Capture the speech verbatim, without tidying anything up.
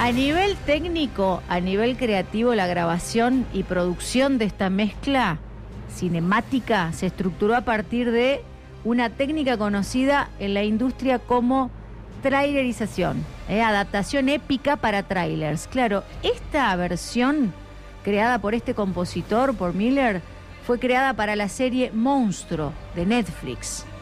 A nivel técnico, a nivel creativo, la grabación y producción de esta mezcla cinemática se estructuró a partir de una técnica conocida en la industria como trailerización, ¿eh? Adaptación épica para trailers. Claro, esta versión creada por este compositor, por Miller, fue creada para la serie Monstruo de Netflix.